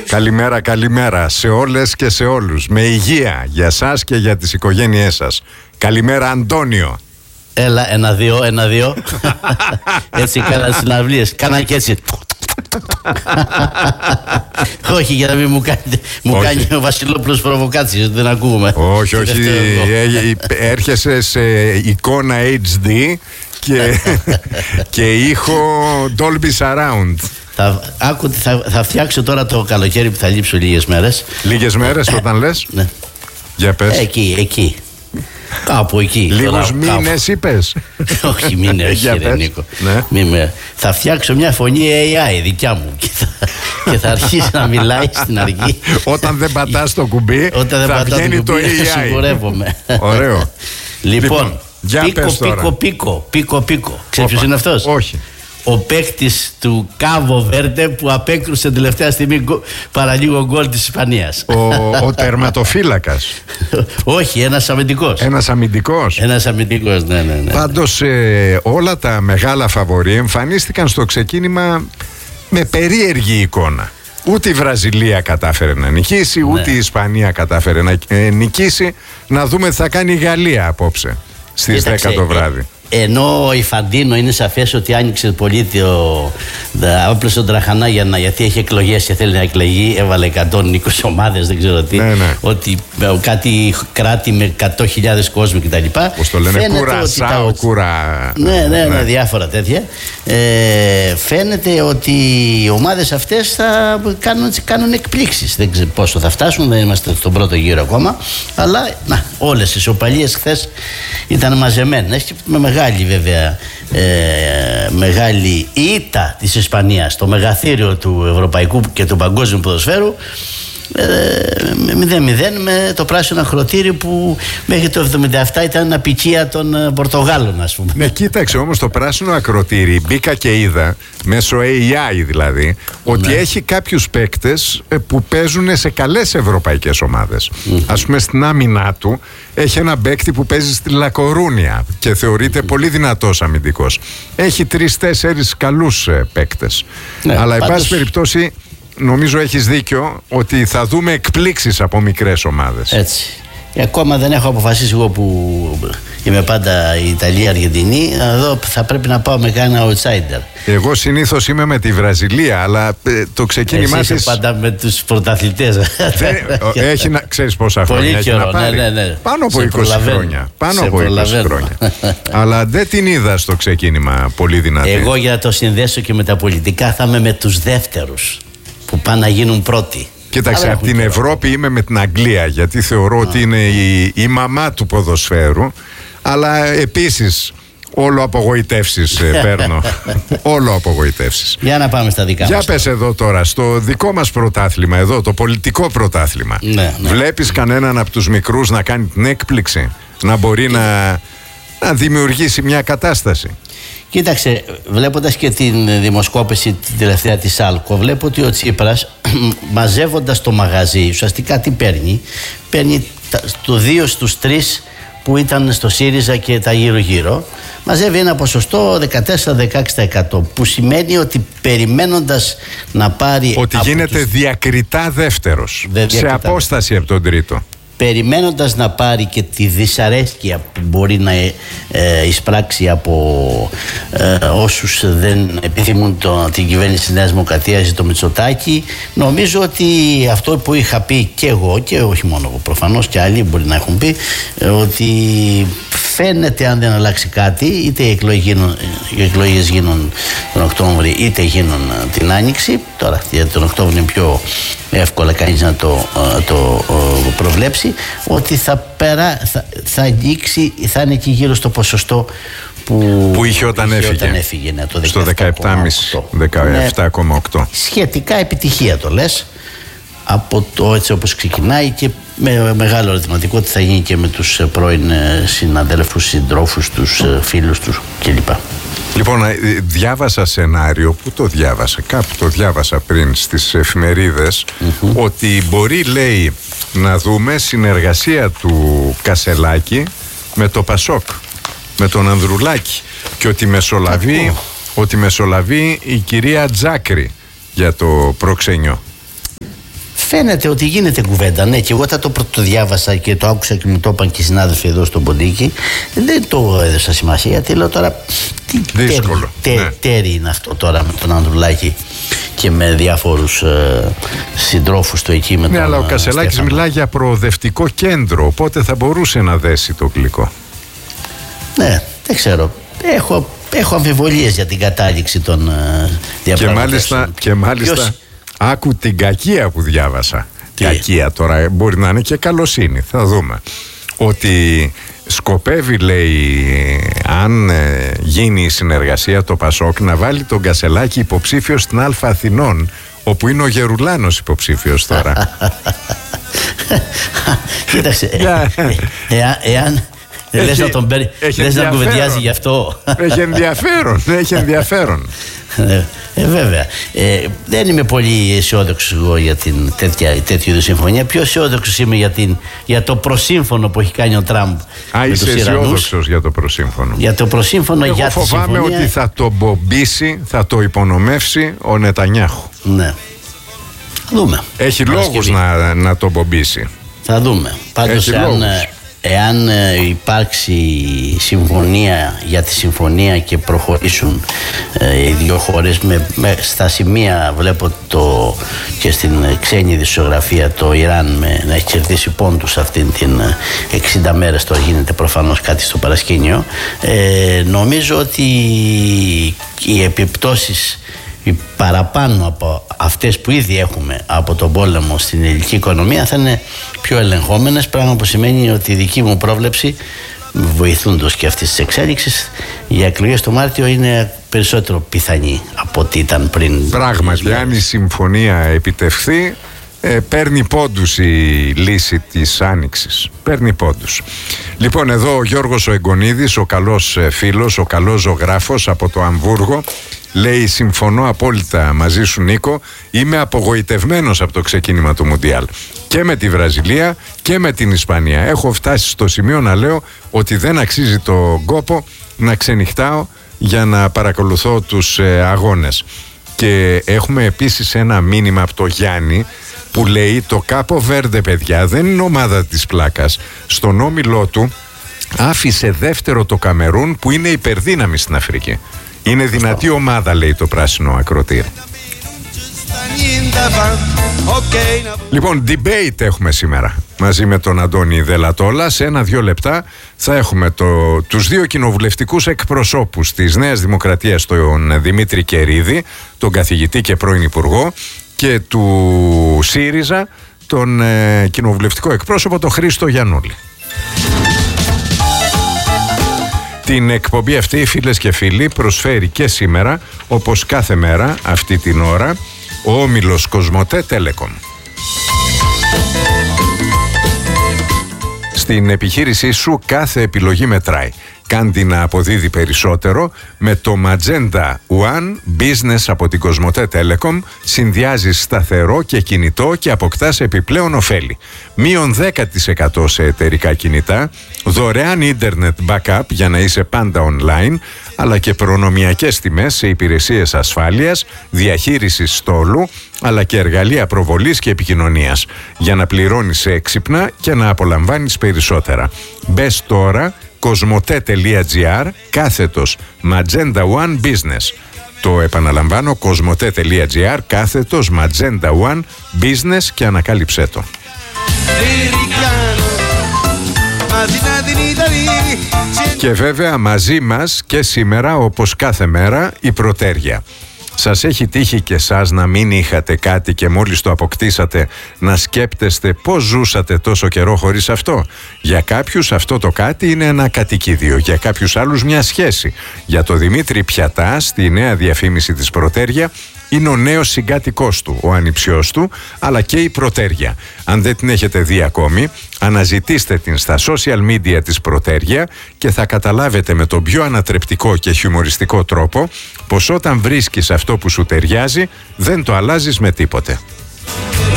Καλημέρα, καλημέρα σε όλες και σε όλους. Με υγεία για σας και για τις οικογένειές σας. Καλημέρα, Αντώνιο. Έλα, 1-2. Έτσι κάναν συναυλίες. Κάναν και έτσι. Όχι, για να μην μου κάνει ο Βασιλόπουλος προβοκάτσιες. Δεν ακούμε. Όχι. Έρχεσαι σε εικόνα HD και ήχο Dolby Surround. Θα φτιάξω τώρα το καλοκαίρι που θα λείψω λίγες μέρες. Λίγες μέρες όταν λες? Ναι. Για πες. Εκεί. Κάπου εκεί. Λίγους μήνες είπες? Όχι μήνες, όχι ρε Νίκο. Ναι. Θα φτιάξω μια φωνή AI δικιά μου και θα αρχίσει να μιλάει στην αρχή. Όταν δεν πατάς το κουμπί θα βγαίνει το AI. Σιγουρεύομαι. Ωραίο. Λοιπόν, Πίκο. Ξέρεις ποιος είναι αυτός? Όχι. Ο παίκτης του Κάβο Βέρντε που απέκρουσε τελευταία στιγμή παραλίγο γκολ της Ισπανίας. Ο τερματοφύλακας. Όχι, ένας αμυντικός. Ένας αμυντικός, ναι. Πάντως όλα τα μεγάλα φαβορί εμφανίστηκαν στο ξεκίνημα με περίεργη εικόνα. Ούτε η Βραζιλία κατάφερε να νικήσει, ούτε η Ισπανία κατάφερε να νικήσει. Να δούμε τι θα κάνει η Γαλλία απόψε στις 10 το βράδυ. Ενώ η Φαντίνο είναι σαφές ότι άνοιξε πολύ όπλωσε τον Τραχανά γιατί έχει εκλογές και θέλει να εκλεγεί, έβαλε 120 ομάδες, δεν ξέρω τι, ότι κάτι κράτη με 100.000 κόσμοι κτλ. Πώς το λένε, Κουρασάο, Ναι, διάφορα τέτοια. Φαίνεται ότι οι ομάδες αυτές θα κάνουν εκπλήξεις. Δεν ξέρω πόσο θα φτάσουν, δεν είμαστε στον πρώτο γύρο ακόμα, αλλά όλες οι ισοπαλίες χθες ήταν μαζεμένες και με μεγάλη βέβαια μεγάλη ήττα της Ισπανίας στο μεγαθύριο του ευρωπαϊκού και του παγκόσμιου ποδοσφαίρου, 0-0 με το πράσινο ακροτήρι που μέχρι το 77 ήταν απικία των Πορτογάλων, ας πούμε. Ναι, κοίταξε όμως το πράσινο ακροτήρι, μπήκα και είδα μέσω AI δηλαδή ότι έχει κάποιους παίκτες που παίζουν σε καλές ευρωπαϊκές ομάδες. Ας πούμε στην άμυνά του έχει ένα παίκτη που παίζει στη Λακορούνια και θεωρείται πολύ δυνατός αμυντικός. Έχει 3-4 καλούς παίκτες. Αλλά εν πάση περιπτώσει νομίζω έχεις δίκιο ότι θα δούμε εκπλήξεις από μικρές ομάδες. Έτσι. Ακόμα δεν έχω αποφασίσει εγώ που είμαι πάντα η Ιταλία-Αργεντινή. Εδώ θα πρέπει να πάω με κανένα outsider. Εγώ συνήθως είμαι με τη Βραζιλία, αλλά το ξεκίνημά της... Εσύ είσαι πάντα με τους πρωταθλητές. Ξέρεις πόσα χρόνια έχει να πάρει? Ναι. Πάνω από 20 χρόνια. Πάνω από 20 χρόνια. Αλλά δεν την είδα στο ξεκίνημα πολύ δυνατή. Εγώ για να το συνδέσω και με τα πολιτικά θα είμαι με τους δεύτερους που πάνε να γίνουν πρώτοι. Κοίταξε, από την Ευρώπη είμαι με την Αγγλία, γιατί θεωρώ ότι είναι η μαμά του ποδοσφαίρου, αλλά επίσης όλο απογοητεύσεις παίρνω. Όλο απογοητεύσεις. Για να πάμε στα δικά μας. Για πες εδώ τώρα, στο δικό μας πρωτάθλημα, εδώ το πολιτικό πρωτάθλημα. Ναι. Βλέπεις κανέναν από τους μικρούς να κάνει την έκπληξη, να μπορεί να δημιουργήσει μια κατάσταση? Κοίταξε, βλέποντας και την δημοσκόπηση την τελευταία της ΑΛΚΟ, βλέπω ότι ο Τσίπρας μαζεύοντας το μαγαζί ουσιαστικά τι παίρνει? Παίρνει το 2 στους 3 που ήταν στο ΣΥΡΙΖΑ και τα γύρω-γύρω. Μαζεύει ένα ποσοστό 14-16%, που σημαίνει ότι περιμένοντας να πάρει... Ότι γίνεται διακριτά δεύτερος, σε απόσταση από τον τρίτο. Περιμένοντας να πάρει και τη δυσαρέσκεια που μπορεί να εισπράξει από όσους δεν επιθυμούν την κυβέρνηση της Νέας Δημοκρατίας ή το Μητσοτάκη, νομίζω ότι αυτό που είχα πει και εγώ, και όχι μόνο εγώ, προφανώς και άλλοι μπορεί να έχουν πει, ότι φαίνεται, αν δεν αλλάξει κάτι, είτε οι εκλογές γίνουν τον Οκτώβρη είτε γίνουν την Άνοιξη. Τώρα για τον Οκτώβρη είναι πιο εύκολα κανείς να το προβλέψει, ότι θα είναι εκεί γύρω στο ποσοστό που είχε όταν έφυγε, το στο 17,8. Σχετικά επιτυχία το λες, από το έτσι όπως ξεκινάει, και με μεγάλο ερωτηματικό ότι θα γίνει και με τους πρώην συναδέλφους, συντρόφους τους, φίλους τους κλπ. Λοιπόν, διάβασα σενάριο, κάπου το διάβασα πριν στις εφημερίδες, ότι μπορεί, λέει, να δούμε συνεργασία του Κασελάκη με το Πασόκ, με τον Ανδρουλάκη, και ότι μεσολαβεί η κυρία Τζάκρη για το προξενιό. φαίνεται ότι γίνεται κουβέντα. Ναι, και εγώ το διάβασα και το άκουσα και μου το είπαν και οι συνάδελφοι εδώ στον Ποντίκη. Δεν το έδωσα σημασία. Τι λέω τώρα. Δύσκολο. Τέρι είναι αυτό τώρα με τον Ανδρουλάκη και με διάφορους συντρόφους του εκεί. Ναι, αλλά ο Κασελάκης μιλάει για προοδευτικό κέντρο, οπότε θα μπορούσε να δέσει το γλυκό. Ναι, δεν ξέρω. Έχω αμφιβολίες για την κατάληξη των διαπραγματεύσεων. Και μάλιστα άκου την κακία που διάβασα. Κακία τώρα, μπορεί να είναι και καλοσύνη, θα δούμε. Ότι σκοπεύει, λέει, αν γίνει η συνεργασία το Πασόκ, να βάλει τον Κασελάκη υποψήφιο στην Α Αθηνών, όπου είναι ο Γερουλάνος υποψήφιος τώρα. Κοίταξε, εάν λες να τον παίρνει, λες να κουβεντιάζει γι' αυτό. Έχει ενδιαφέρον. Βέβαια. Δεν είμαι πολύ αισιόδοξος εγώ για τέτοιου είδους συμφωνία. Πιο αισιόδοξος είμαι για το προσύμφωνο που έχει κάνει ο Τραμπ. Είσαι αισιόδοξος για το προσύμφωνο? Για το προσύμφωνο, εγώ για τη συμφωνία. Φοβάμαι ότι θα το μπομπίσει, θα το υπονομεύσει ο Νετανιάχου. Ναι. Δούμε. Έχει λόγους να το μπομπίσει. Θα δούμε. Πάντως εάν υπάρξει συμφωνία για τη συμφωνία και προχωρήσουν οι δύο χώρες στα σημεία, βλέπω και στην ξένη δισογραφία το Ιράν να έχει κερδίσει πόντους αυτήν την 60 μέρες, τώρα γίνεται προφανώς κάτι στο παρασκήνιο, νομίζω ότι οι επιπτώσεις παραπάνω από αυτές που ήδη έχουμε από τον πόλεμο στην ελληνική οικονομία θα είναι πιο ελεγχόμενες, πράγμα που σημαίνει ότι η δική μου πρόβλεψη, βοηθούντος και αυτής της εξέλιξης, οι εκλογές το Μάρτιο είναι περισσότερο πιθανή από ό,τι ήταν πριν. Πράγματι, αν η συμφωνία επιτευχθεί, παίρνει πόντους η λύση της Άνοιξης. Παίρνει πόντους. Λοιπόν, εδώ ο Γιώργος ο Εγκονίδης, ο καλός φίλος, ο καλός ζωγράφος από το Αμβούργο, λέει: συμφωνώ απόλυτα μαζί σου, Νίκο. Είμαι απογοητευμένος από το ξεκίνημα του Μουντιάλ. Και με τη Βραζιλία και με την Ισπανία. Έχω φτάσει στο σημείο να λέω ότι δεν αξίζει τον κόπο να ξενυχτάω για να παρακολουθώ τους αγώνες. Και έχουμε επίσης ένα μήνυμα από το Γιάννη που λέει: το Κάπο Βέρντε, παιδιά, δεν είναι ομάδα της πλάκας. Στον όμιλό του άφησε δεύτερο το Καμερούν, που είναι υπερδύναμη στην Αφρική. Είναι δυνατή ομάδα, λέει το πράσινο ακροτήρι. Λοιπόν, debate έχουμε σήμερα μαζί με τον Αντώνη Δελατόλα. Σε 1-2 λεπτά θα έχουμε τους δύο κοινοβουλευτικούς εκπροσώπους της Νέας Δημοκρατίας, τον Δημήτρη Κερίδη, τον καθηγητή και πρώην υπουργό, και του ΣΥΡΙΖΑ, τον κοινοβουλευτικό εκπρόσωπο, τον Χρήστο Γιαννούλη. Την εκπομπή αυτή, φίλες και φίλοι, προσφέρει και σήμερα, όπως κάθε μέρα αυτή την ώρα, ο όμιλος Κοσμοτέ Telecom. Στην επιχείρησή σου κάθε επιλογή μετράει. Κάντι να αποδίδει περισσότερο με το Magenta One Business από την Κοσμοτέ Telecom. Συνδυάζεις σταθερό και κινητό και αποκτάς επιπλέον ωφέλη. Μείον 10% σε εταιρικά κινητά, δωρεάν ίντερνετ backup για να είσαι πάντα online, αλλά και προνομιακές τιμές σε υπηρεσίες ασφάλειας, διαχείρισης στόλου, αλλά και εργαλεία προβολής και επικοινωνίας, για να πληρώνεις έξυπνα και να απολαμβάνεις περισσότερα. Μπες τώρα κοσμοτέ.gr /Magenta One Business. Το επαναλαμβάνω, κοσμοτέ.gr /Magenta One Business και ανακάλυψέ το. Και βέβαια μαζί μας και σήμερα, όπως κάθε μέρα, η Πρωτέρια. Σας έχει τύχει και εσάς να μην είχατε κάτι και μόλις το αποκτήσατε να σκέπτεστε πώς ζούσατε τόσο καιρό χωρίς αυτό? Για κάποιους αυτό το κάτι είναι ένα κατοικίδιο, για κάποιους άλλους μια σχέση. Για το Δημήτρη Πιατά, στη νέα διαφήμιση της Πρωτέρια, είναι ο νέος συγκάτοικός του, ο ανιψιός του, αλλά και η Πρωτέρια. Αν δεν την έχετε δει ακόμη, αναζητήστε την στα social media της Πρωτέρια και θα καταλάβετε με τον πιο ανατρεπτικό και χιουμοριστικό τρόπο πως όταν βρίσκεις αυτό που σου ταιριάζει, δεν το αλλάζεις με τίποτε.